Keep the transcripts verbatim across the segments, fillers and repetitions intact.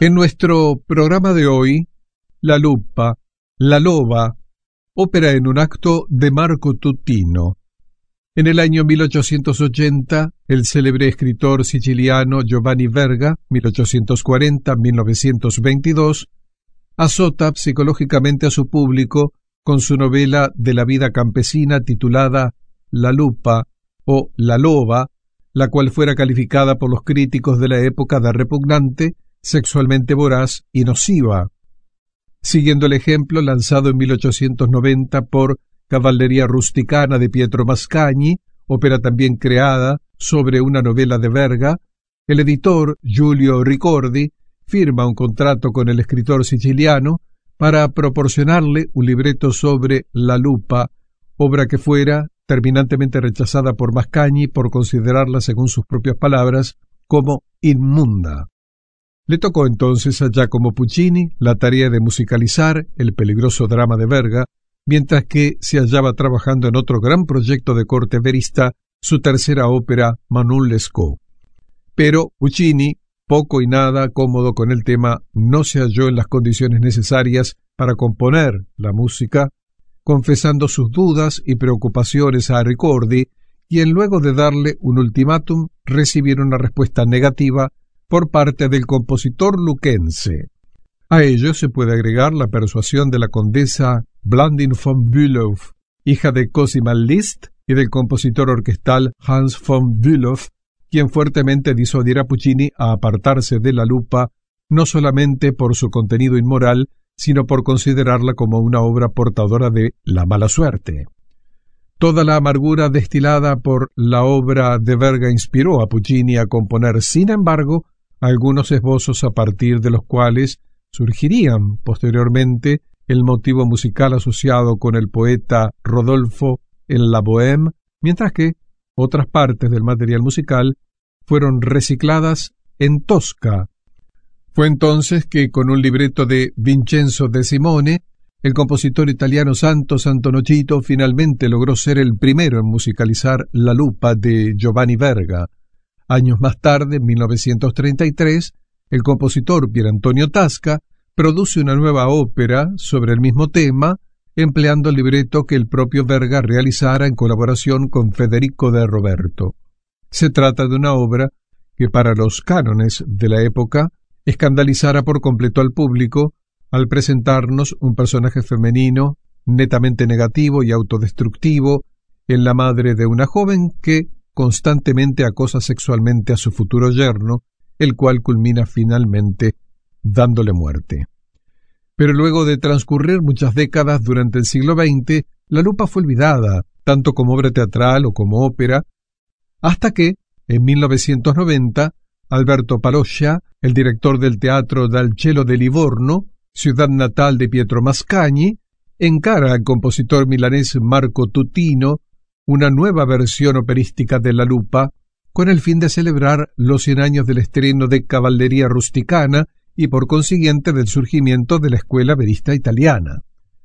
En nuestro programa de hoy, La Lupa, La Loba, ópera en un acto de Marco Tutino. En el año mil ochocientos ochenta, el célebre escritor siciliano Giovanni Verga, mil ochocientos cuarenta a mil novecientos veintidós, azota psicológicamente a su público con su novela de la vida campesina titulada La Lupa o La Loba, la cual fuera calificada por los críticos de la época de repugnante, sexualmente voraz y nociva. Siguiendo el ejemplo lanzado en mil ochocientos noventa por Cavalleria Rusticana de Pietro Mascagni, ópera también creada sobre una novela de Verga, el editor Giulio Ricordi firma un contrato con el escritor siciliano para proporcionarle un libreto sobre La Lupa, obra que fuera terminantemente rechazada por Mascagni por considerarla, según sus propias palabras, como inmunda. Le tocó entonces a Giacomo Puccini la tarea de musicalizar el peligroso drama de Verga, mientras que se hallaba trabajando en otro gran proyecto de corte verista, su tercera ópera Manon Lescaut. Pero Puccini, poco y nada cómodo con el tema, no se halló en las condiciones necesarias para componer la música, confesando sus dudas y preocupaciones a Ricordi, quien luego de darle un ultimátum recibiera una respuesta negativa por parte del compositor luquense. A ello se puede agregar la persuasión de la condesa Blandine von Bülow, hija de Cosima Liszt, y del compositor orquestal Hans von Bülow, quien fuertemente disuadiera a Puccini a apartarse de La Lupa, no solamente por su contenido inmoral, sino por considerarla como una obra portadora de la mala suerte. Toda la amargura destilada por la obra de Verga inspiró a Puccini a componer, sin embargo, algunos esbozos a partir de los cuales surgirían posteriormente el motivo musical asociado con el poeta Rodolfo en la Bohème, mientras que otras partes del material musical fueron recicladas en Tosca. Fue entonces que, con un libreto de Vincenzo De Simone, el compositor italiano Santos Antonocchito finalmente logró ser el primero en musicalizar La Lupa de Giovanni Verga. Años más tarde, en mil novecientos treinta y tres, el compositor Pier Antonio Tasca produce una nueva ópera sobre el mismo tema, empleando el libreto que el propio Verga realizara en colaboración con Federico de Roberto. Se trata de una obra que, para los cánones de la época, escandalizara por completo al público al presentarnos un personaje femenino netamente negativo y autodestructivo en la madre de una joven que constantemente acosa sexualmente a su futuro yerno, el cual culmina finalmente dándole muerte. Pero luego de transcurrir muchas décadas durante el siglo veinte, La Lupa fue olvidada, tanto como obra teatral o como ópera, hasta que, en mil novecientos noventa, Alberto Paloscia, el director del Teatro Dal Cielo de Livorno, ciudad natal de Pietro Mascagni, encara al compositor milanés Marco Tutino una nueva versión operística de La Lupa, con el fin de celebrar los cien años del estreno de Cavalleria Rusticana y por consiguiente del surgimiento de la escuela verista italiana.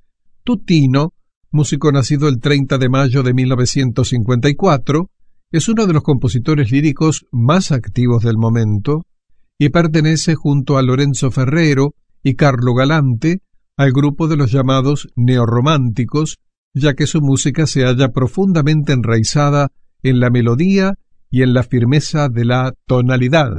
Tutino, músico nacido el treinta de mayo de mil novecientos cincuenta y cuatro, es uno de los compositores líricos más activos del momento y pertenece junto a Lorenzo Ferrero y Carlo Galante al grupo de los llamados neorrománticos, ya que su música se halla profundamente enraizada en la melodía y en la firmeza de la tonalidad.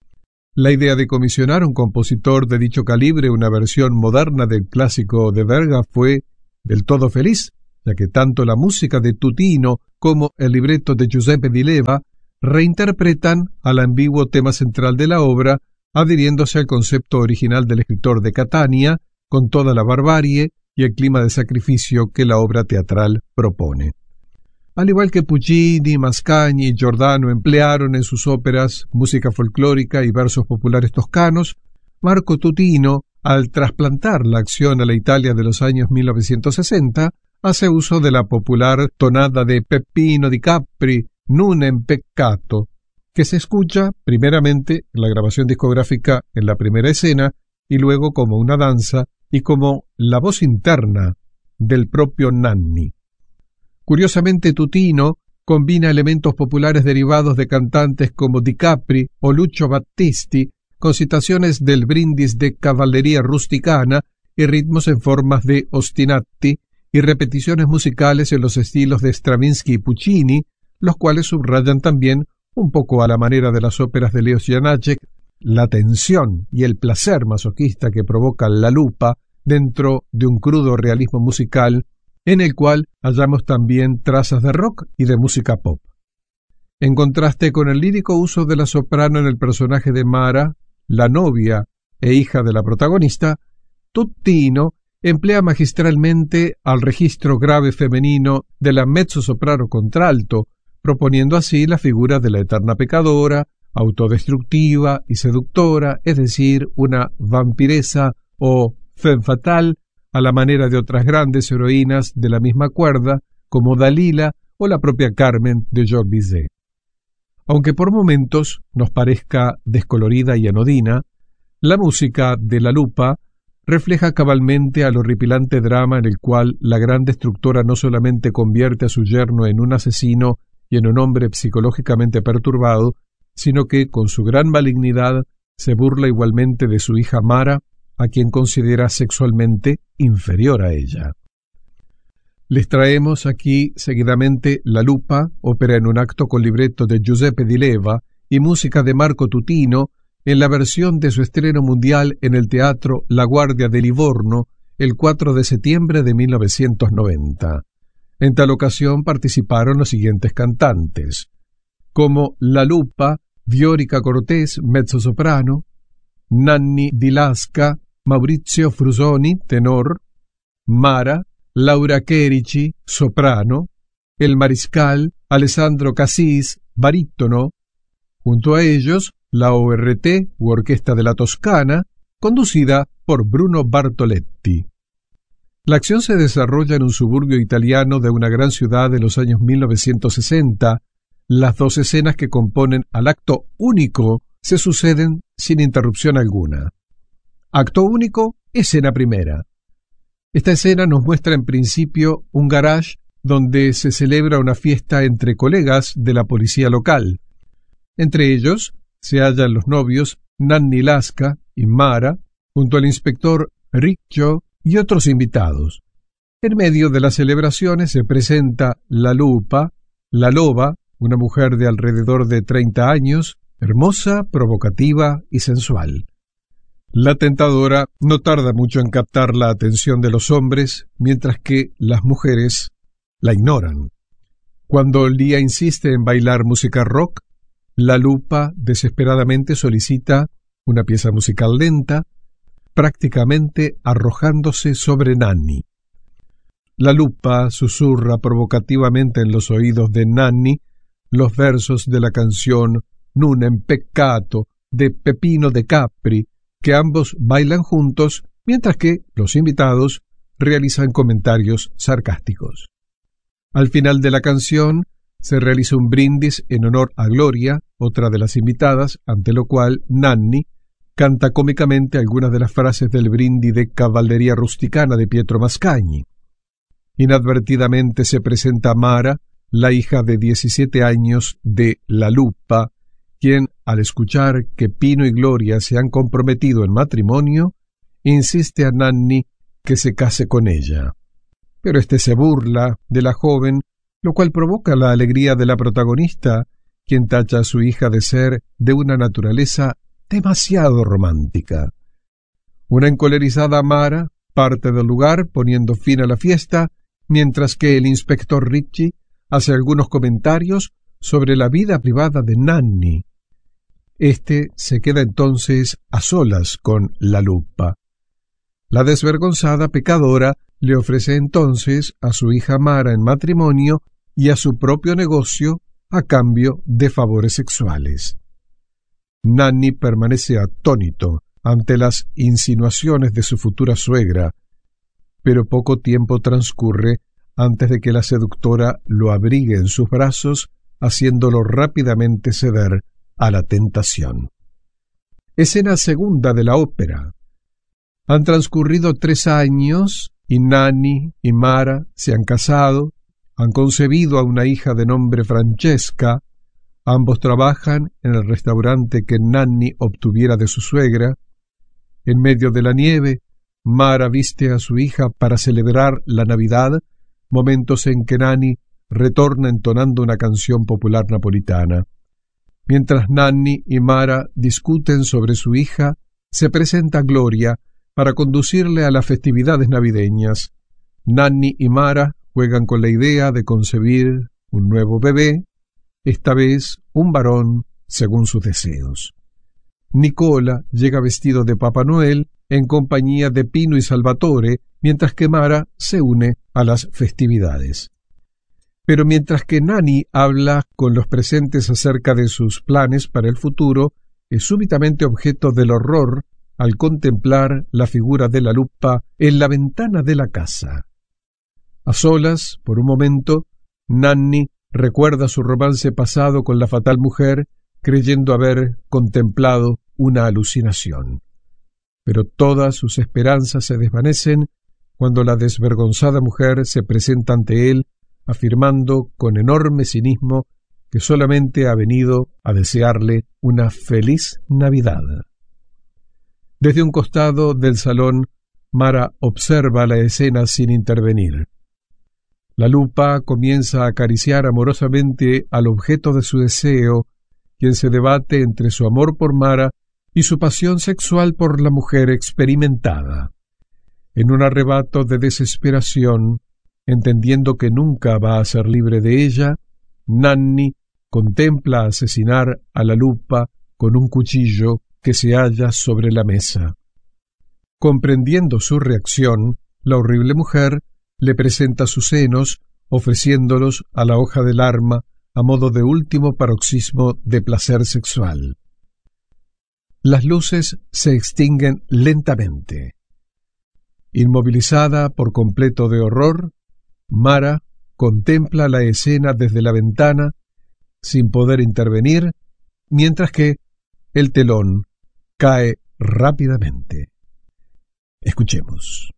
La idea de comisionar a un compositor de dicho calibre una versión moderna del clásico de Verga fue del todo feliz, ya que tanto la música de Tutino como el libreto de Giuseppe Di Leva reinterpretan al ambiguo tema central de la obra, adhiriéndose al concepto original del escritor de Catania, con toda la barbarie y el clima de sacrificio que la obra teatral propone. Al igual que Puccini, Mascagni y Giordano emplearon en sus óperas música folclórica y versos populares toscanos, Marco Tutino, al trasplantar la acción a la Italia de los años mil novecientos sesenta, hace uso de la popular tonada de Peppino di Capri, Non è peccato, que se escucha primeramente en la grabación discográfica en la primera escena y luego como una danza y como la voz interna del propio Nanni. Curiosamente, Tutino combina elementos populares derivados de cantantes como Di Capri o Lucio Battisti, con citaciones del brindis de cavallería rusticana y ritmos en formas de ostinati y repeticiones musicales en los estilos de Stravinsky y Puccini, los cuales subrayan también, un poco a la manera de las óperas de Leos Janáček, la tensión y el placer masoquista que provoca la lupa dentro de un crudo realismo musical en el cual hallamos también trazas de rock y de música pop. En contraste con el lírico uso de la soprano en el personaje de Mara, la novia e hija de la protagonista, Tutino emplea magistralmente al registro grave femenino de la mezzosoprano contralto, proponiendo así la figura de la eterna pecadora, autodestructiva y seductora, es decir, una vampiresa o femme fatale a la manera de otras grandes heroínas de la misma cuerda, como Dalila o la propia Carmen de Georges Bizet. Aunque por momentos nos parezca descolorida y anodina, la música de La Lupa refleja cabalmente al horripilante drama en el cual la gran destructora no solamente convierte a su yerno en un asesino y en un hombre psicológicamente perturbado, sino que, con su gran malignidad, se burla igualmente de su hija Mara, a quien considera sexualmente inferior a ella. Les traemos aquí seguidamente La Lupa, ópera en un acto con libreto de Giuseppe Di Leva y música de Marco Tutino, en la versión de su estreno mundial en el Teatro La Guardia de Livorno el cuatro de septiembre de mil novecientos noventa. En tal ocasión participaron los siguientes cantantes, como La Lupa, Viorica Cortés, mezzosoprano, Nanni Di Lasca, Maurizio Frusoni, tenor, Mara, Laura Cherici, soprano, el mariscal, Alessandro Cassis, barítono, junto a ellos, la O R T, u Orquesta de la Toscana, conducida por Bruno Bartoletti. La acción se desarrolla en un suburbio italiano de una gran ciudad de los años mil novecientos sesenta. Las dos escenas que componen al acto único se suceden sin interrupción alguna. Acto único, escena primera. Esta escena nos muestra en principio un garage donde se celebra una fiesta entre colegas de la policía local. Entre ellos se hallan los novios Nanni Lasca y Mara, junto al inspector Riccio y otros invitados. En medio de las celebraciones se presenta La Lupa, la loba, una mujer de alrededor de treinta años, hermosa, provocativa y sensual. La tentadora no tarda mucho en captar la atención de los hombres, mientras que las mujeres la ignoran. Cuando Lia insiste en bailar música rock, La Lupa desesperadamente solicita una pieza musical lenta, prácticamente arrojándose sobre Nanni. La Lupa susurra provocativamente en los oídos de Nanni los versos de la canción Nun en peccato de Peppino de Capri, que ambos bailan juntos, mientras que los invitados realizan comentarios sarcásticos. Al final de la canción se realiza un brindis en honor a Gloria, otra de las invitadas, ante lo cual Nanni canta cómicamente algunas de las frases del brindis de cavallería rusticana de Pietro Mascagni. Inadvertidamente se presenta Mara, la hija de diecisiete años de La Lupa, quien, al escuchar que Pino y Gloria se han comprometido en matrimonio, insiste a Nanni que se case con ella. Pero éste se burla de la joven, lo cual provoca la alegría de la protagonista, quien tacha a su hija de ser de una naturaleza demasiado romántica. Una encolerizada Mara parte del lugar poniendo fin a la fiesta, mientras que el inspector Ricci hace algunos comentarios sobre la vida privada de Nanni. Este se queda entonces a solas con La Lupa. La desvergonzada pecadora le ofrece entonces a su hija Mara en matrimonio y a su propio negocio a cambio de favores sexuales. Nanni permanece atónito ante las insinuaciones de su futura suegra, pero poco tiempo transcurre antes de que la seductora lo abrigue en sus brazos, haciéndolo rápidamente ceder a la tentación. Escena segunda de la ópera. Han transcurrido tres años y Nanni y Mara se han casado, han concebido a una hija de nombre Francesca, Ambos trabajan en el restaurante que Nanny obtuviera de su suegra. En medio de la nieve, Mara viste a su hija para celebrar la Navidad, momentos en que Nanny retorna entonando una canción popular napolitana. Mientras Nanny y Mara discuten sobre su hija, se presenta Gloria para conducirle a las festividades navideñas. Nanny y Mara juegan con la idea de concebir un nuevo bebé, esta vez un varón según sus deseos. Nicola llega vestido de Papá Noel en compañía de Pino y Salvatore, mientras que Mara se une a las festividades. Pero mientras que Nanny habla con los presentes acerca de sus planes para el futuro, es súbitamente objeto del horror al contemplar la figura de la lupa en la ventana de la casa. A solas, por un momento, Nanny recuerda su romance pasado con la fatal mujer, creyendo haber contemplado una alucinación. Pero todas sus esperanzas se desvanecen cuando la desvergonzada mujer se presenta ante él, afirmando con enorme cinismo que solamente ha venido a desearle una feliz Navidad. Desde un costado del salón, Mara observa la escena sin intervenir. La lupa comienza a acariciar amorosamente al objeto de su deseo, quien se debate entre su amor por Mara y su pasión sexual por la mujer experimentada. En un arrebato de desesperación, entendiendo que nunca va a ser libre de ella, Nanny contempla asesinar a la lupa con un cuchillo que se halla sobre la mesa. Comprendiendo su reacción, la horrible mujer le presenta sus senos, ofreciéndolos a la hoja del arma a modo de último paroxismo de placer sexual. Las luces se extinguen lentamente. Inmovilizada por completo de horror, Mara contempla la escena desde la ventana, sin poder intervenir, mientras que el telón cae rápidamente. Escuchemos.